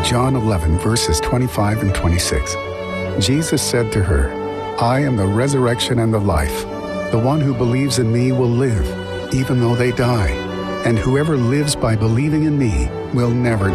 John 11, verses 25 and 26. Jesus said to her, I am the resurrection and the life. The one who believes in me will live, even though they die. And whoever lives by believing in me will never